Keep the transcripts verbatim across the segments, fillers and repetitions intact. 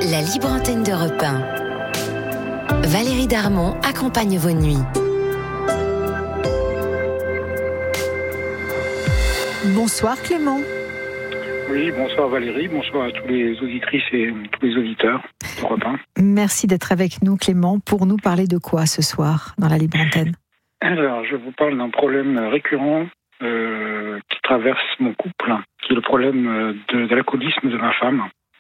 La libre antenne d'Europe un. Valérie Darmon accompagne vos nuits. Bonsoir Clément. Oui, bonsoir Valérie, bonsoir à tous les auditrices et tous les auditeurs d'Europe un. Merci d'être avec nous Clément. Pour nous parler de quoi ce soir dans la libre antenne ? Alors, je vous parle d'un problème récurrent euh, qui traverse mon couple, qui est le problème de, de l'alcoolisme de ma femme,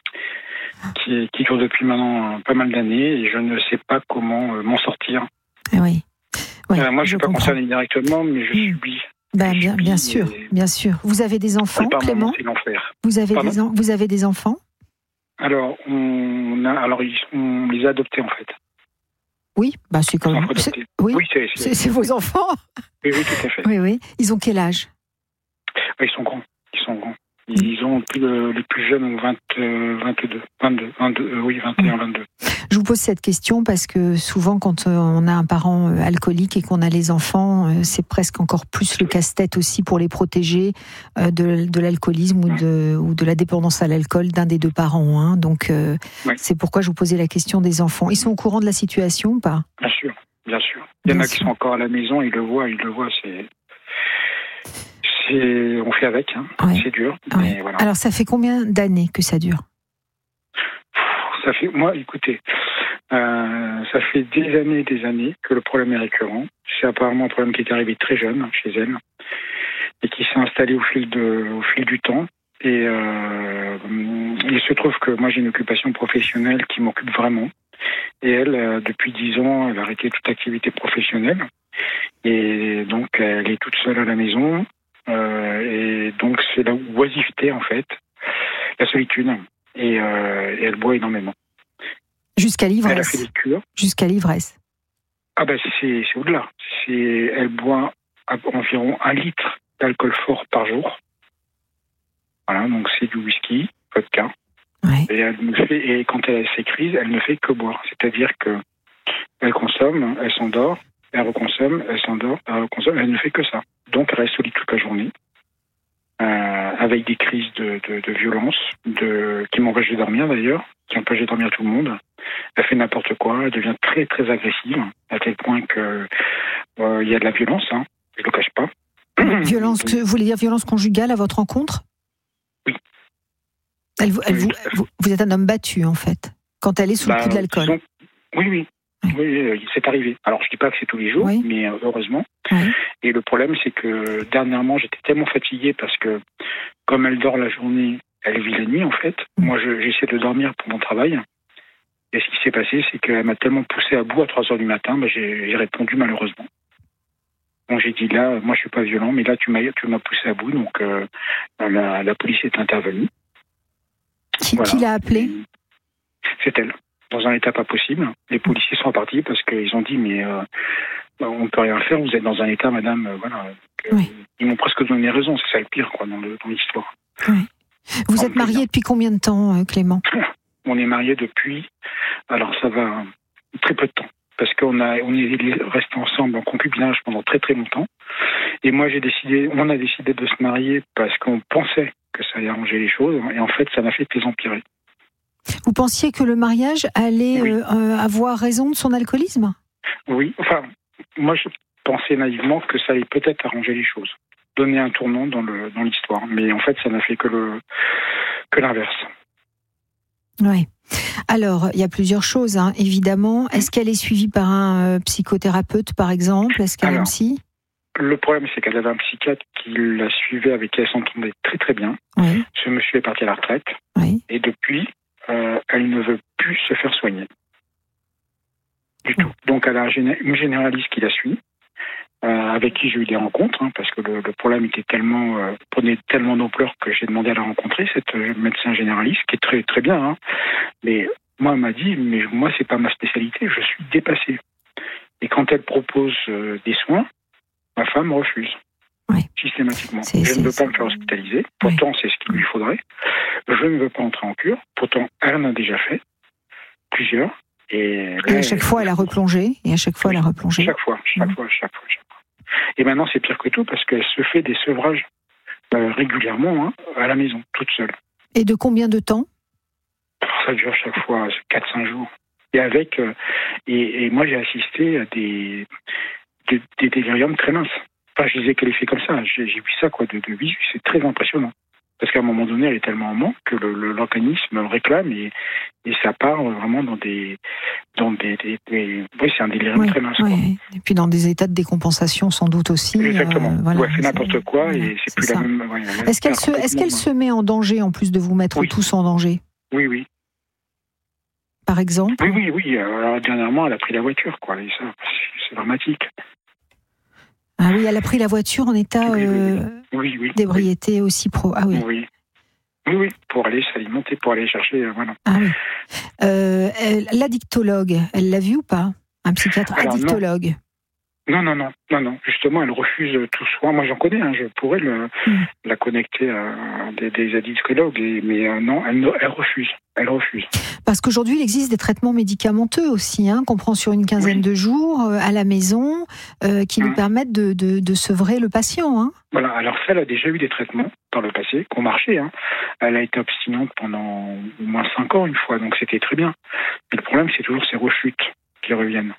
qui, qui dure depuis maintenant pas mal d'années et je ne sais pas comment euh, m'en sortir. Oui. oui euh, moi, je ne suis pas comprends. concerné directement, mais je mmh. subis. Ben, je bien, subis bien sûr, et... bien sûr. Vous avez des enfants, Pardon, Clément ? c'est l'enfer. Vous avez Pardon des en... vous avez des enfants ? Alors, on a, alors ils, on les a adoptés en fait. Oui, bah c'est quand même. C'est... Oui, oui c'est, c'est... C'est, c'est vos enfants. Oui, oui, tout à fait. Oui, oui. Ils ont quel âge ? Ils sont grands. Ils sont grands. Ils ont euh, les plus jeunes ont vingt, euh, vingt-deux, vingt-deux, vingt-deux, euh, oui, vingt et un, vingt-deux. Je vous pose cette question parce que souvent, quand on a un parent alcoolique et qu'on a les enfants, c'est presque encore plus le casse-tête aussi pour les protéger de, de l'alcoolisme ou de, ou de la dépendance à l'alcool d'un des deux parents. Hein. Donc, euh, oui. C'est pourquoi je vous posais la question des enfants. Ils sont au courant de la situation ou pas ? Bien sûr, bien sûr. Il y en bien a sûr. qui sont encore à la maison, ils le voient, ils le voient. C'est, c'est... on fait avec. Hein. Ouais. C'est dur. Ouais. Mais voilà. Alors, ça fait combien d'années que ça dure ? Ça fait, moi, écoutez, euh, ça fait des années et des années que le problème est récurrent. C'est apparemment un problème qui est arrivé très jeune chez elle et qui s'est installé au fil de, au fil du temps. Et euh, il se trouve que moi j'ai une occupation professionnelle qui m'occupe vraiment. Et elle, euh, depuis dix ans, elle a arrêté toute activité professionnelle. Et donc elle est toute seule à la maison. Euh, et donc c'est la oisiveté en fait, la solitude. Et, euh, et elle boit énormément. Jusqu'à l'ivresse. Elle a fait des cures. Jusqu'à l'ivresse. Ah ben c'est, c'est au-delà. C'est, elle boit environ un litre d'alcool fort par jour. Voilà, donc c'est du whisky, vodka. Ouais. Et elle ne fait, et quand elle a ses crises, elle ne fait que boire. C'est-à-dire que elle consomme, elle s'endort, elle reconsomme, elle s'endort, elle reconsomme, elle ne fait que ça. Donc elle reste au lit toute la journée. Euh, avec des crises de, de, de violence, de, qui m'empêchent de dormir d'ailleurs, qui empêchent de dormir tout le monde. Elle fait n'importe quoi, elle devient très très agressive, à tel point que euh, il y a de la violence, hein, je ne le cache pas. Violence, que, vous voulez dire violence conjugale à votre rencontre ? Oui. Elle, elle, oui vous, vous, vous êtes un homme battu en fait, quand elle est sous bah, le coup de l'alcool. Disons, oui, oui. Oui, c'est arrivé. Alors, je ne dis pas que c'est tous les jours, oui. mais euh, heureusement. Oui. Et le problème, c'est que dernièrement, j'étais tellement fatigué parce que, comme elle dort la journée, elle vit la nuit, en fait. Mmh. Moi, je, j'essaie de dormir pour mon travail. Et ce qui s'est passé, c'est qu'elle m'a tellement poussé à bout à trois heures du matin, bah, j'ai, j'ai répondu malheureusement. Bon, j'ai dit là, moi, je suis pas violent, mais là, tu m'as, tu m'as poussé à bout, donc euh, la, la police est intervenue. Qui, voilà. Qui l'a appelé ? C'est elle. Dans un état pas possible. Les policiers sont partis parce qu'ils ont dit mais euh, on ne peut rien faire, vous êtes dans un état, madame, euh, voilà. Donc, oui. euh, ils m'ont presque donné raison, c'est ça le pire quoi, dans, le, dans l'histoire. Oui. Vous donc, êtes marié depuis combien de temps, euh, Clément ? On est mariés depuis, alors ça va très peu de temps, parce qu'on a, on est restés ensemble en concubinage pendant très très longtemps. Et moi j'ai décidé, on a décidé de se marier parce qu'on pensait que ça allait arranger les choses, et en fait ça n'a fait que les empirer. Vous pensiez que le mariage allait oui. euh, avoir raison de son alcoolisme ? Oui, enfin, moi je pensais naïvement que ça allait peut-être arranger les choses, donner un tournant dans, le, dans l'histoire, mais en fait ça n'a fait que, le, que l'inverse. Oui. Alors, il y a plusieurs choses, hein, évidemment. Est-ce qu'elle est suivie par un euh, psychothérapeute, par exemple ? Est-ce qu'elle Alors, a un psy ? Le problème, c'est qu'elle avait un psychiatre qui la suivait, avec qui elle s'entendait très très bien. Oui. Ce monsieur est parti à la retraite, oui. et depuis... Euh, elle ne veut plus se faire soigner. Du tout. Donc elle a une généraliste qui la suit, euh, avec qui j'ai eu des rencontres, hein, parce que le, le problème était tellement, euh, prenait tellement d'ampleur que j'ai demandé à la rencontrer, cette euh, médecin généraliste, qui est très très bien. Hein. Mais moi, elle m'a dit, mais moi, c'est pas ma spécialité, je suis dépassé. Et quand elle propose euh, des soins, ma femme refuse. Oui. Systématiquement. C'est, je c'est, ne veux c'est... pas me faire hospitaliser. Pourtant, oui. c'est ce qu'il lui faudrait. Je ne veux pas entrer en cure. Pourtant, elle en a déjà fait plusieurs. Et, et à chaque fois, elle a replongé. Et à chaque fois, oui. elle a replongé. Chaque fois, chaque mmh. fois, chaque fois, chaque fois. Et maintenant, c'est pire que tout parce qu'elle se fait des sevrages euh, régulièrement hein, à la maison, toute seule. Et de combien de temps ? ça dure chaque fois quatre cinq jours. Et avec, euh, et, et moi j'ai assisté à des, des, des déliriums très minces. Enfin, je les ai qualifiés comme ça. J'ai, j'ai vu ça, quoi, de, de visu. C'est très impressionnant. Parce qu'à un moment donné, elle est tellement en manque que le, le, l'organisme le réclame et, et ça part vraiment dans des, dans des, des, des... oui, c'est un délirium oui, très mince. Oui. Quoi. Et puis dans des états de décompensation sans doute aussi. Exactement. Euh, voilà, ouais, c'est n'importe quoi voilà, et c'est, c'est plus ça. la même. Ouais, est-ce qu'elle se, est-ce qu'elle se met en danger en plus de vous mettre oui. tous en danger? Oui, oui. Par exemple? Oui, oui, oui. Alors, dernièrement, elle a pris la voiture, quoi. Et ça, c'est dramatique. Ah oui, elle a pris la voiture en état oui, euh, oui, oui, d'ébriété oui. aussi pro. Ah oui. Oui. Oui, oui, pour aller s'alimenter, pour aller chercher, euh, voilà. Ah oui. Euh, elle, l'addictologue, elle l'a vu ou pas? Un psychiatre Alors, addictologue? Non, non, non, non, non. Justement, elle refuse tout soin. Moi, j'en connais. Hein, je pourrais le, mm. la connecter à des, des addictologues, et, mais euh, non, elle, elle refuse. Elle refuse. Parce qu'aujourd'hui, il existe des traitements médicamenteux aussi, hein, qu'on prend sur une quinzaine oui. de jours euh, à la maison, euh, qui mm. nous permettent de, de, de sevrer le patient. Hein. Voilà. Alors ça, elle a déjà eu des traitements dans le passé qui ont marché. Hein. Elle a été abstinente pendant au moins cinq ans une fois, donc c'était très bien. Mais le problème, c'est toujours ces rechutes qui reviennent.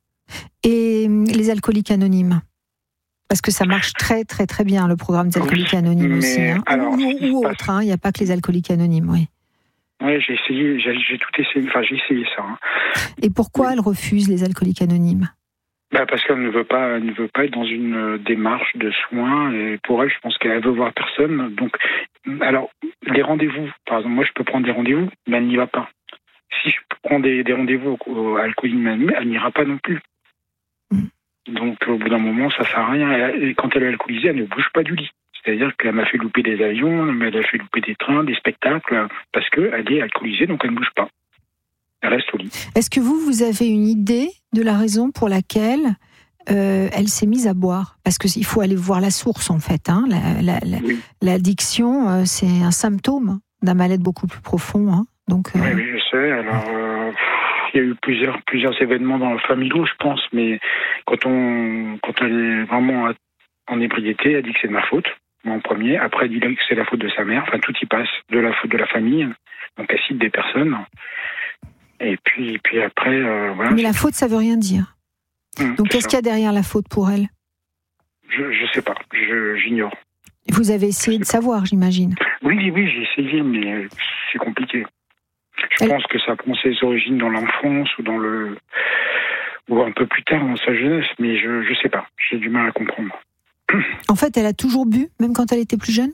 Et les alcooliques anonymes, parce que ça marche très très très bien le programme des alcooliques oui, anonymes aussi, hein. alors, ou, ou autres, hein. Il n'y a pas que les alcooliques anonymes, oui. Oui, j'ai essayé, j'ai, j'ai tout essayé, enfin j'ai essayé ça. Hein. Et pourquoi oui. elle refuse les alcooliques anonymes? Bah parce qu'elle ne veut pas, elle ne veut pas être dans une démarche de soins. Et pour elle, je pense qu'elle veut voir personne. Donc, alors les rendez-vous, par exemple, moi je peux prendre des rendez-vous, mais elle n'y va pas. Si je prends des, des rendez-vous à alcooliques anonymes, elle n'ira pas non plus. Donc, au bout d'un moment, ça sert à rien. Et quand elle est alcoolisée, elle ne bouge pas du lit. C'est-à-dire qu'elle m'a fait louper des avions, elle m'a fait louper des trains, des spectacles, parce qu'elle est alcoolisée, donc elle ne bouge pas. Elle reste au lit. Est-ce que vous, vous avez une idée de la raison pour laquelle euh, elle s'est mise à boire? Parce qu'il faut aller voir la source, en fait. Hein. La, la, la, oui. L'addiction, euh, c'est un symptôme d'un mal-être beaucoup plus profond. Hein. Donc, euh... oui, oui, je sais. Alors... Euh... Il y a eu plusieurs, plusieurs événements dans le familial, je pense, mais quand, on, quand elle est vraiment en ébriété, elle dit que c'est de ma faute, moi en premier. Après, elle dit que c'est la faute de sa mère. Enfin, tout y passe, de la faute de la famille. Donc, elle cite des personnes. Et puis, puis après, euh, voilà. Mais la faute, ça veut rien dire. Hum, Donc, qu'est-ce ça. qu'il y a derrière la faute pour elle? Je ne sais pas, je, j'ignore. Vous avez essayé de pas. savoir, j'imagine? Oui, oui, j'ai essayé, mais c'est compliqué. Je Elle... pense que ça prend ses origines dans l'enfance ou dans le ou un peu plus tard dans sa jeunesse, mais je je sais pas, j'ai du mal à comprendre. En fait, elle a toujours bu, même quand elle était plus jeune?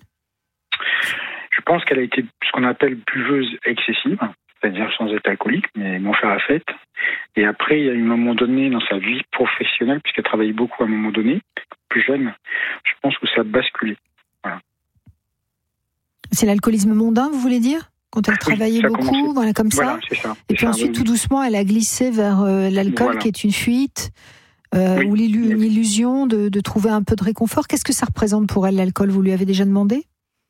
Je pense qu'elle a été ce qu'on appelle buveuse excessive, c'est-à-dire sans être alcoolique, mais m'en faire la fête. Et après, il y a eu un moment donné dans sa vie professionnelle, puisqu'elle travaillait beaucoup à un moment donné, plus jeune, je pense que ça a basculé. Voilà. C'est l'alcoolisme mondain, vous voulez dire? Quand elle travaillait oui, beaucoup, voilà, comme voilà, ça. C'est ça. Et puis ça, ensuite, oui. tout doucement, elle a glissé vers euh, l'alcool, voilà. qui est une fuite, euh, oui. ou l'illu- une illusion de, de trouver un peu de réconfort. Qu'est-ce que ça représente pour elle, l'alcool? Vous lui avez déjà demandé?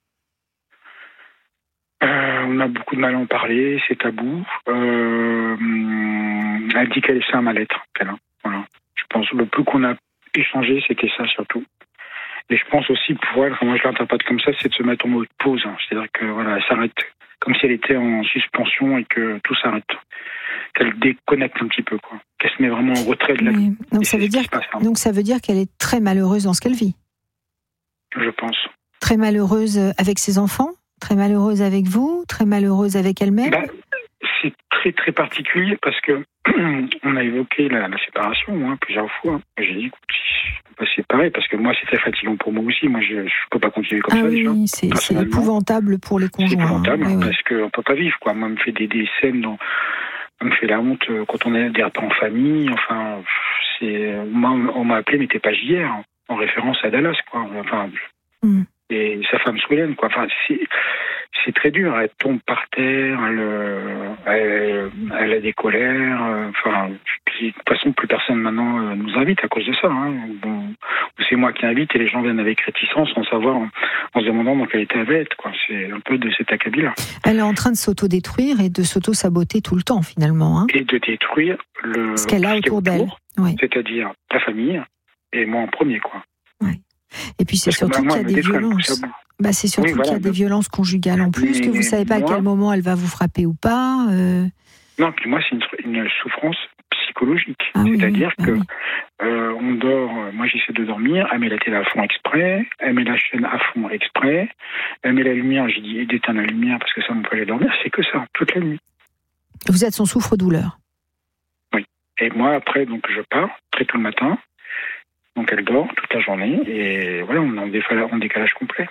euh, On a beaucoup de mal à en parler, c'est tabou. Euh, elle dit qu'elle est un mal-être. Elle, hein. Voilà. Je pense que le peu qu'on a échangé, c'était ça surtout. Et je pense aussi pour elle, moi je l'interprète comme ça, c'est de se mettre en mode pause. Hein. C'est-à-dire que voilà, elle s'arrête. Comme si elle était en suspension et que tout s'arrête. Qu'elle déconnecte un petit peu, quoi. Qu'elle se met vraiment en retrait de la vie. Donc ça veut dire, passe, hein. donc ça veut dire qu'elle est très malheureuse dans ce qu'elle vit. Je pense. Très malheureuse avec ses enfants, très malheureuse avec vous, très malheureuse avec elle-même. Ben, c'est très très particulier parce que on a évoqué la, la séparation hein, plusieurs fois. J'ai dit écoute, on peut pas se séparer parce que moi c'est très fatigant pour moi aussi. Moi je ne peux pas continuer comme ah ça oui, déjà. C'est, c'est épouvantable pour les conjoints. C'est épouvantable hein. parce oui, oui. qu'on peut pas vivre quoi. Moi on me fait des, des scènes dans, on me fait la honte quand on est des repas en famille. Enfin c'est, moi on m'a appelé mais t'es pas J R en référence à Dallas quoi. Enfin mm. et sa femme Sweden quoi. Enfin c'est c'est très dur, elle tombe par terre, elle, elle, elle a des colères, enfin, puis, de toute façon, plus personne maintenant nous invite à cause de ça. Hein. Bon, c'est moi qui invite et les gens viennent avec réticence sans savoir, en, en se demandant dans quel état elle va être. Quoi. C'est un peu de cet acabit-là. Elle est en train de s'autodétruire et de s'auto-saboter tout le temps, finalement. Hein. Et de détruire le, ce qu'elle a autour, autour d'elle. Oui. C'est-à-dire la famille et moi en premier, quoi. Oui. Et puis c'est Parce surtout qu'il y a des violences. Bah, c'est surtout oui, voilà, qu'il y a des violences conjugales en plus, mais que vous ne savez pas moi, à quel moment elle va vous frapper ou pas. Euh... Non, puis moi, c'est une, une souffrance psychologique. Ah, C'est-à-dire oui, bah, que oui. euh, on dort, moi j'essaie de dormir, elle met la télé à fond exprès, elle met la chaîne à fond exprès, elle met la lumière, j'ai dit d'éteindre la lumière parce que ça m'empêche de dormir, c'est que ça, toute la nuit. Vous êtes son souffre-douleur. Oui. Et moi, après, donc je pars très tôt le matin, donc elle dort toute la journée, et voilà, on est en décalage, en décalage complet.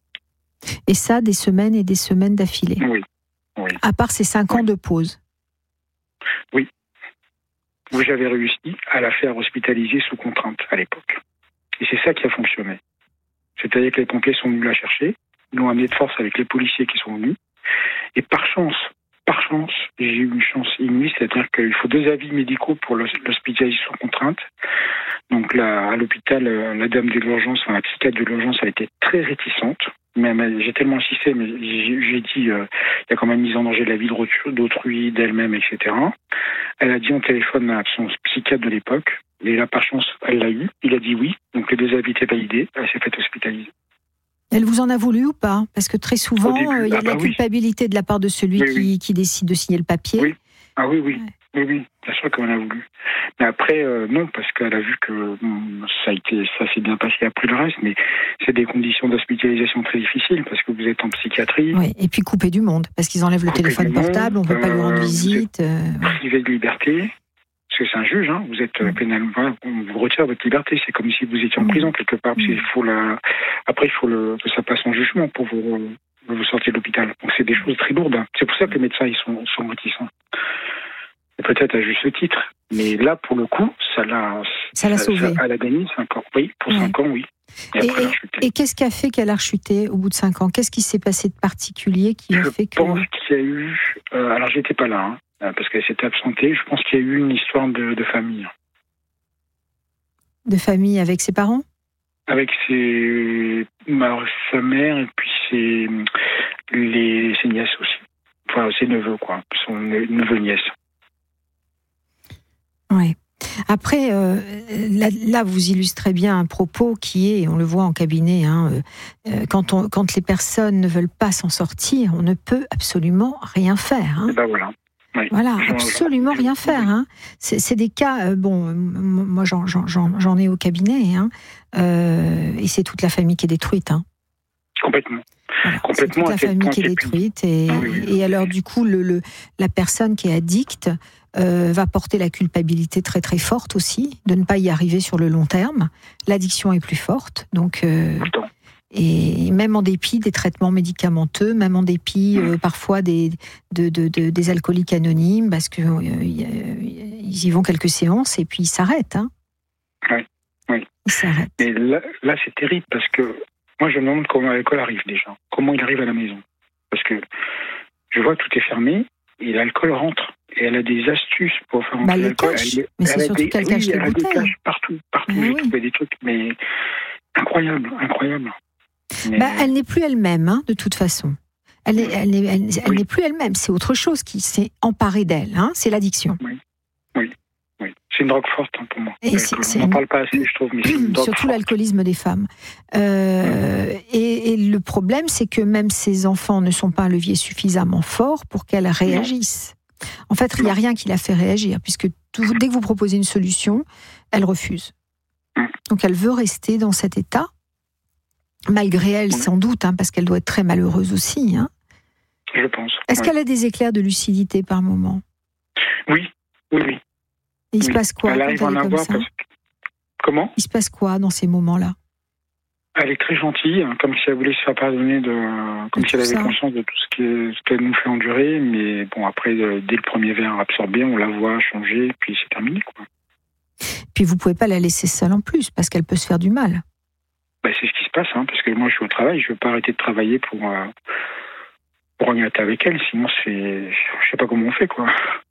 Et ça, des semaines et des semaines d'affilée. Oui. Oui. À part ces cinq oui. ans de pause. Oui. Où j'avais réussi à la faire hospitaliser sous contrainte à l'époque. Et c'est ça qui a fonctionné. C'est-à-dire que les pompiers sont venus la chercher, ils l'ont amenée de force avec les policiers qui sont venus. Et par chance, par chance, j'ai eu une chance inouïe, c'est-à-dire qu'il faut deux avis médicaux pour l'hospitaliser sous contrainte. Donc là, à l'hôpital, la dame de l'urgence, enfin, la psychiatre de l'urgence, elle était très réticente. Mais j'ai tellement insisté, mais j'ai dit, euh, il y a quand même mise en danger de la vie d'autrui, d'elle-même, et cetera. Elle a dit, on téléphone à son psychiatre de l'époque, et là, par chance, elle l'a eu. Il a dit oui, donc les deux avis étaient validés, elle s'est faite hospitaliser. Elle vous en a voulu ou pas? Parce que très souvent, il euh, y a ah de bah la oui. culpabilité de la part de celui oui, qui, oui. qui décide de signer le papier. Oui, ah oui, oui. Ouais. Oui, oui, bien sûr qu'on a voulu. Mais après, euh, non, parce qu'elle a vu que bon, ça a été, ça s'est bien passé après le reste, mais c'est des conditions d'hospitalisation très difficiles, parce que vous êtes en psychiatrie. Oui, et puis coupé du monde, parce qu'ils enlèvent le téléphone portable, on ne peut euh, pas lui rendre visite. Vous êtes euh... privé de liberté, parce que c'est un juge, hein, vous êtes mmh. pénalement, on vous retire votre liberté, c'est comme si vous étiez en prison quelque part, parce mmh. qu'il faut la, après il faut le, que ça passe en jugement pour vous, vous sortir de l'hôpital. Donc c'est des choses très lourdes. C'est pour ça que les médecins ils sont, sont réticents. Peut-être à juste titre, mais là, pour le coup, ça l'a, ça l'a sauvé. Elle a gagné cinq ans. Oui, pour cinq ouais. ans, oui. Et, et, après, et, et qu'est-ce qui a fait qu'elle a rechuté au bout de cinq ans? Qu'est-ce qui s'est passé de particulier qui a je fait que... Je pense qu'il y a eu... Euh, alors, j'étais pas là, hein, parce qu'elle s'était absentée. Je pense qu'il y a eu une histoire de, de famille. De famille avec ses parents? Avec ses... Alors, sa mère et puis ses, les, ses nièces aussi. Enfin, ses neveux, quoi. Son neveu-nièce. Oui. Après, euh, là, là, vous illustrez bien un propos qui est, on le voit en cabinet, hein, euh, quand, on, quand les personnes ne veulent pas s'en sortir, on ne peut absolument rien faire. Hein. Et ben voilà. Oui. Voilà, absolument rien faire. Hein. C'est, c'est des cas, euh, bon, moi j'en, j'en, j'en ai au cabinet, hein, euh, et c'est toute la famille qui est détruite. Hein. Complètement. Voilà, Complètement. C'est toute la famille qui est détruite, et, oui, oui. et alors du coup, le, le, la personne qui est addicte Euh, va porter la culpabilité très très forte aussi de ne pas y arriver sur le long terme. L'addiction est plus forte, donc euh, et même en dépit des traitements médicamenteux, même en dépit euh, parfois des de, de, de, des alcooliques anonymes, parce que euh, ils y vont quelques séances et puis ils s'arrêtent. Hein. Oui, oui. Ils s'arrêtent. Et là, là, c'est terrible parce que moi je me demande comment l'alcool arrive déjà, comment il arrive à la maison, parce que je vois que tout est fermé et l'alcool rentre. Et elle a des astuces pour faire bah, l'alcool. Elle, mais c'est surtout des, qu'elle cache oui, les bouteilles. Elle a des caches partout, partout. Mais J'ai oui. trouvé des trucs, mais incroyables, incroyables. Mais... Bah, elle n'est plus elle-même, hein, de toute façon. Elle, est, elle, est, elle, elle oui. n'est plus elle-même. C'est autre chose qui s'est emparée d'elle. Hein, c'est l'addiction. Oui, oui, oui. C'est une drogue forte hein, pour moi. Et c'est, on c'est n'en une... parle pas assez, je trouve. Mais c'est une drogue surtout forte. l'alcoolisme des femmes. Euh, oui. et, et le problème, c'est que même ces enfants ne sont pas un levier suffisamment fort pour qu'elles réagissent. Non. En fait, il n'y a rien qui la fait réagir, puisque tout, dès que vous proposez une solution, elle refuse. Donc elle veut rester dans cet état, malgré elle sans doute, hein, parce qu'elle doit être très malheureuse aussi. Hein. Je pense. Est-ce oui. qu'elle a des éclairs de lucidité par moment? Oui, oui, oui. Et il oui. se passe quoi elle quand elle est comme ça parce que... Comment? Il se passe quoi dans ces moments-là? Elle est très gentille, comme si elle voulait se faire pardonner, de, comme de si elle avait ça. conscience de tout ce, qui est, ce qu'elle nous fait endurer. Mais bon, après, dès le premier verre absorbé, on la voit changer, puis c'est terminé, quoi. Puis vous pouvez pas la laisser seule en plus, parce qu'elle peut se faire du mal. Bah, c'est ce qui se passe, hein, parce que moi, je suis au travail, je veux pas arrêter de travailler pour euh, pour regretter avec elle. Sinon, c'est, je sais pas comment on fait, quoi.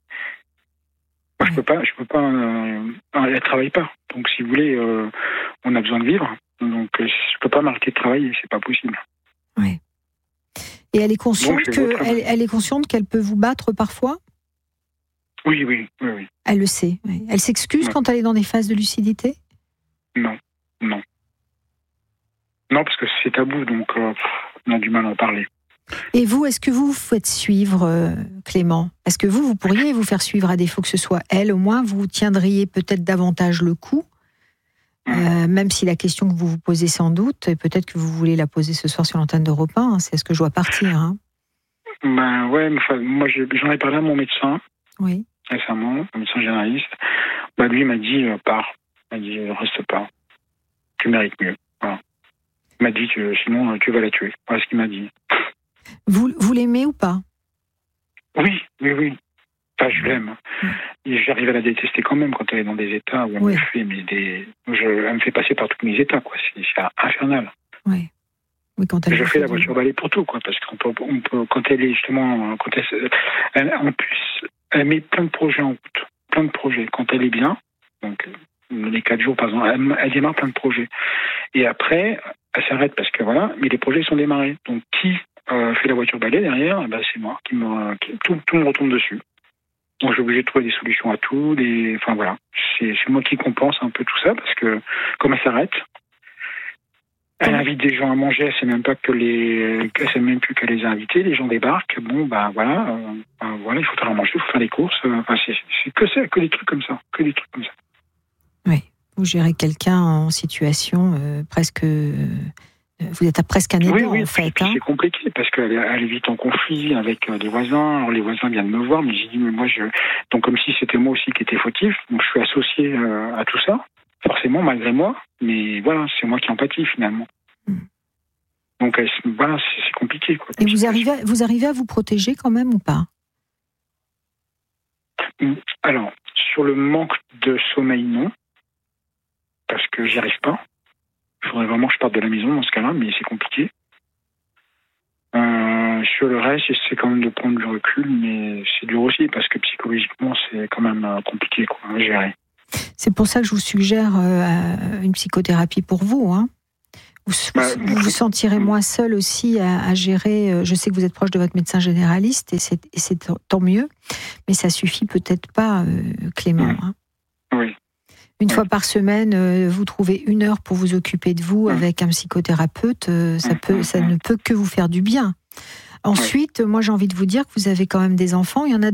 Moi, je peux pas, je peux pas. Euh, elle travaille pas. Donc, si vous voulez, euh, on a besoin de vivre. Donc, euh, je peux pas m'arrêter de travailler, c'est pas possible. Oui. Et elle est consciente Donc, que, elle, elle est consciente qu'elle peut vous battre parfois. Oui, oui, oui, oui. Elle le sait. Oui. Elle s'excuse ouais. quand elle est dans des phases de lucidité. Non, non, Non, parce que c'est tabou, donc euh, on a du mal à en parler. Et vous, est-ce que vous vous faites suivre, euh, Clément ? Est-ce que vous, vous pourriez vous faire suivre à défaut que ce soit elle, au moins vous tiendriez peut-être davantage le coup, euh, même si la question que vous vous posez sans doute, et peut-être que vous voulez la poser ce soir sur l'antenne d'Europe un, hein, c'est est-ce que je dois partir hein ? Ben ouais, mais, enfin, moi je, j'en ai parlé à mon médecin oui. récemment, mon médecin généraliste. Ben, lui m'a dit euh, pars, il m'a dit reste pas, tu mérites mieux. Voilà. Il m'a dit que sinon tu vas la tuer. Voilà ce qu'il m'a dit. Vous, vous l'aimez ou pas ? Oui, oui, oui. Enfin, je l'aime. Mmh. Et j'arrive à la détester quand même quand elle est dans des états où elle oui. me fait, mais des, je, elle me fait passer par tous mes états, quoi. C'est, c'est infernal. Oui. Oui, quand elle je fais la voiture balai pour tout, quoi, parce qu'on peut, on peut, quand elle est justement, quand elle, elle, en plus, elle met plein de projets en route, plein de projets. Quand elle est bien, donc les quatre jours par exemple, elle, elle démarre plein de projets. Et après, elle s'arrête parce que voilà, mais les projets sont démarrés. Donc qui euh, fait la voiture balai derrière, ben, c'est moi qui me, qui, tout, tout me retombe dessus. Donc je suis obligé de trouver des solutions à tout, des, enfin voilà, c'est, c'est moi qui compense un peu tout ça parce que comme elle s'arrête. Elle invite des gens à manger, elle sait même pas que les, elle sait même plus qu'elle les a invités. Les gens débarquent, bon bah voilà, euh, ben, voilà, il faut faire à manger, il faut faire les courses. Euh, enfin c'est, c'est que ça, que des trucs comme ça, que des trucs comme ça. Oui, vous gérez quelqu'un en situation euh, presque, euh, vous êtes à presque un aidant oui, oui, en fait. Puis hein. C'est compliqué parce qu'elle elle est vite en conflit avec euh, les voisins. Alors les voisins viennent me voir, mais j'ai dit mais moi je, donc comme si c'était moi aussi qui étais fautif, donc je suis associé euh, à tout ça. Forcément, malgré moi, mais voilà, c'est moi qui en pâtis finalement. Mmh. Donc voilà, c'est, c'est compliqué. Quoi, Et vous arrivez, à, vous arrivez à vous protéger quand même ou pas ? Alors, sur le manque de sommeil, non, parce que j'y arrive pas. Il faudrait vraiment que je parte de la maison dans ce cas-là, mais c'est compliqué. Euh, sur le reste, j'essaie quand même de prendre du recul, mais c'est dur aussi, parce que psychologiquement, c'est quand même compliqué quoi, à gérer. C'est pour ça que je vous suggère euh, une psychothérapie pour vous. Hein. Vous, bah, vous vous sentirez moins seul aussi à, à gérer. Je sais que vous êtes proche de votre médecin généraliste et c'est, et c'est tant mieux, mais ça suffit peut-être pas, euh, Clément. Hein. Oui. Une oui. fois par semaine, euh, vous trouvez une heure pour vous occuper de vous oui. avec un psychothérapeute. Euh, ça peut, ça ne peut que vous faire du bien. Ensuite, oui. moi j'ai envie de vous dire que vous avez quand même des enfants. Il y en a